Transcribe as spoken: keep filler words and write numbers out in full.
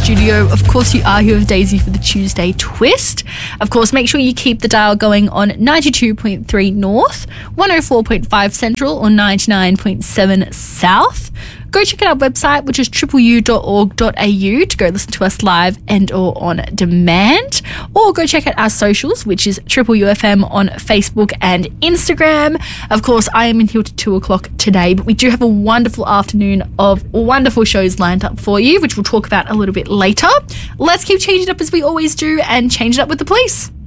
studio. Of course, you are here with Daisy for the Tuesday Twist. Of course, make sure you keep the dial going on ninety-two point three North, one oh four point five Central or ninety-nine point seven South. Go check out our website, which is triple u dot org dot a u, to go listen to us live and or on demand. Or go check out our socials, which is Triple U F M on Facebook and Instagram. Of course, I am in here till two o'clock today, but we do have a wonderful afternoon of wonderful shows lined up for you, which we'll talk about a little bit later. Let's keep changing it up as we always do and change it up with the police.